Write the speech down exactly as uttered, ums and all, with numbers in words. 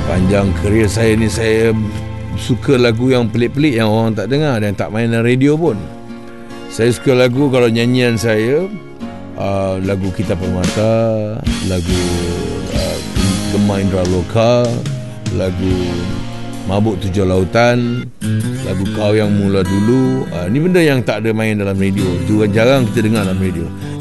Sepanjang kerjaya saya ni, saya suka lagu yang pelik-pelik yang orang tak dengar dan tak main dalam radio pun. Saya suka lagu, kalau nyanyian saya uh, lagu Kita Permata, lagu uh, Gemar Indra Loka, lagu Mabuk Tujuh Lautan, lagu Kau Yang Mula Dulu. uh, Ni benda yang tak ada main dalam radio, juga jarang kita dengar dalam radio.